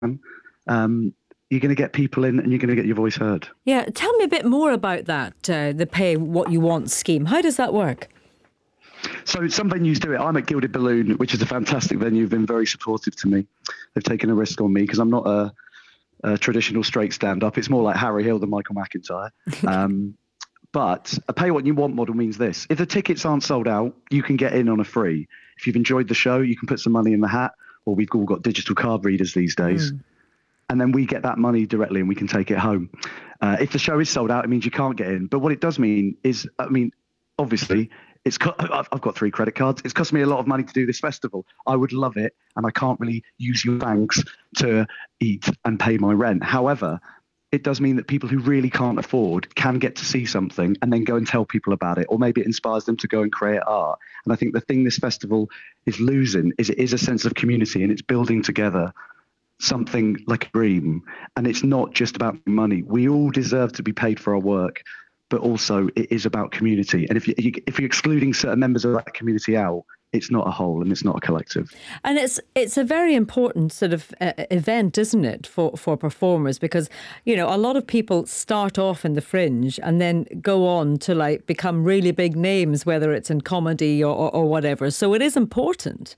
um, you're going to get people in and you're going to get your voice heard. Yeah, tell me a bit more about that, the Pay What You Want scheme. How does that work? So some venues do it. I'm at Gilded Balloon, which is a fantastic venue. They've been very supportive to me. They've taken a risk on me because I'm not a traditional straight stand-up. It's more like Harry Hill than Michael McIntyre. But a Pay What You Want model means this. If the tickets aren't sold out, you can get in on a free. If you've enjoyed the show, you can put some money in the hat, or we've all got digital card readers these days. And then we get that money directly and we can take it home. If the show is sold out, it means you can't get in. But what it does mean is, obviously, I've got 3 credit cards. It's cost me a lot of money to do this festival. I would love it, and I can't really use your banks to eat and pay my rent. However, it does mean that people who really can't afford can get to see something and then go and tell people about it, or maybe it inspires them to go and create art. And I think the thing this festival is losing is it is a sense of community, and it's building together something like a dream. And it's not just about money. We all deserve to be paid for our work, but also it is about community. And if you're excluding certain members of that community out, it's not a whole and it's not a collective. And it's a very important sort of event, isn't it, for performers? Because, a lot of people start off in the fringe and then go on to become really big names, whether it's in comedy or whatever. So it is important.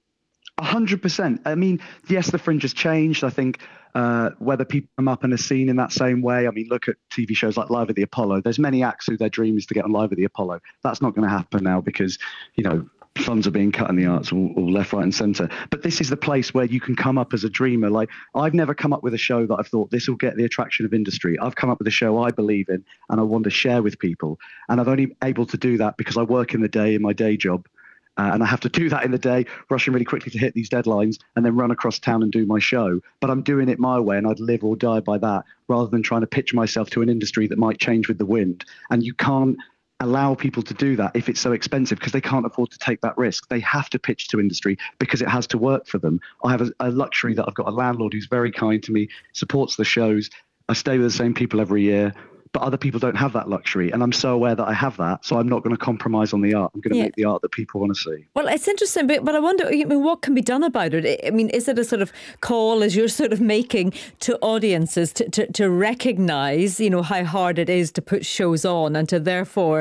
100%. Yes, the fringe has changed. I think whether people come up and are seen in that same way. Look at TV shows like Live at the Apollo. There's many acts who their dream is to get on Live at the Apollo. That's not going to happen now because, funds are being cut in the arts all left, right and centre. But this is the place where you can come up as a dreamer. I've never come up with a show that I've thought this will get the attraction of industry. I've come up with a show I believe in and I want to share with people. And I've only able to do that because I work in the day in my day job. And I have to do that in the day, rushing really quickly to hit these deadlines and then run across town and do my show. But I'm doing it my way and I'd live or die by that rather than trying to pitch myself to an industry that might change with the wind. And you can't allow people to do that if it's so expensive because they can't afford to take that risk. They have to pitch to industry because it has to work for them. I have a luxury that I've got a landlord who's very kind to me, supports the shows. I stay with the same people every year. But other people don't have that luxury. And I'm so aware that I have that. So I'm not going to compromise on the art. I'm going to make the art that people want to see. Well, it's interesting, but I wonder, what can be done about it? Is it a sort of call, as you're sort of making, to audiences to recognise, how hard it is to put shows on and to therefore,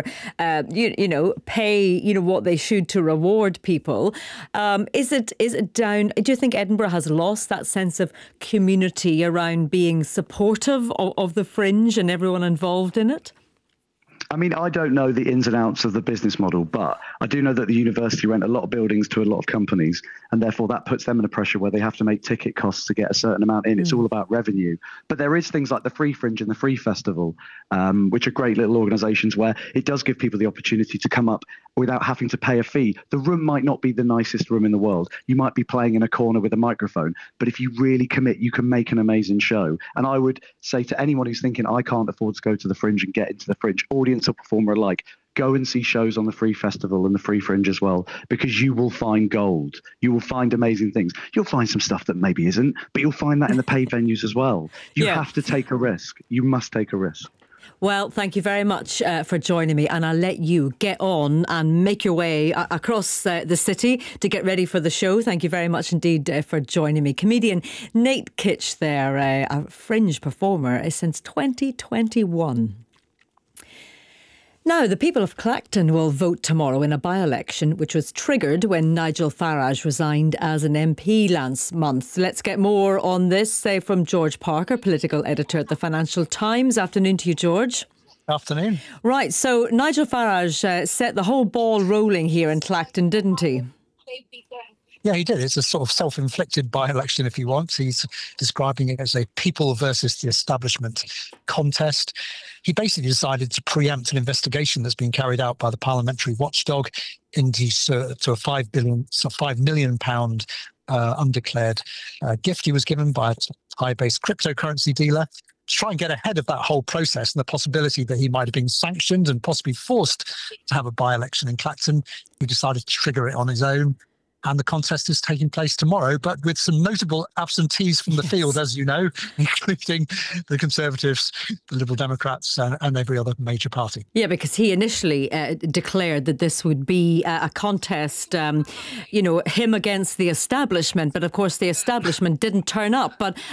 pay, what they should to reward people? Is it down? Do you think Edinburgh has lost that sense of community around being supportive of the fringe and everyone involved in it? I don't know the ins and outs of the business model, but I do know that the university rent a lot of buildings to a lot of companies, and therefore that puts them in a pressure where they have to make ticket costs to get a certain amount in. It's all about revenue. But there is things like the Free Fringe and the Free Festival, which are great little organisations where it does give people the opportunity to come up without having to pay a fee. The room might not be the nicest room in the world. You might be playing in a corner with a microphone, but if you really commit, you can make an amazing show. And I would say to anyone who's thinking, I can't afford to go to the Fringe and get into the Fringe, audience or performer alike, go and see shows on the Free Festival and the Free Fringe as well, because you will find gold. You will find amazing things. You'll find some stuff that maybe isn't, but you'll find that in the paid venues as well. You have to take a risk. You must take a risk. Well, thank you very much for joining me, and I'll let you get on and make your way across the city to get ready for the show. Thank you very much indeed for joining me. Comedian Nate Kitch there, a Fringe performer since 2021. Now, the people of Clacton will vote tomorrow in a by-election which was triggered when Nigel Farage resigned as an MP last month. Let's get more on this from George Parker, political editor at the Financial Times. Afternoon to you, George. Afternoon. Right, so Nigel Farage set the whole ball rolling here in Clacton, didn't he? Yeah, he did. It's a sort of self-inflicted by-election, if you want. He's describing it as a people versus the establishment contest. He basically decided to preempt an investigation that's been carried out by the parliamentary watchdog into to a £5 million undeclared gift he was given by a Thai-based cryptocurrency dealer to try and get ahead of that whole process and the possibility that he might have been sanctioned and possibly forced to have a by-election in Clacton. He decided to trigger it on his own. And the contest is taking place tomorrow, but with some notable absentees from the field, as you know, including the Conservatives, the Liberal Democrats and every other major party. Yeah, because he initially declared that this would be a contest, him against the establishment. But of course, the establishment didn't turn up. But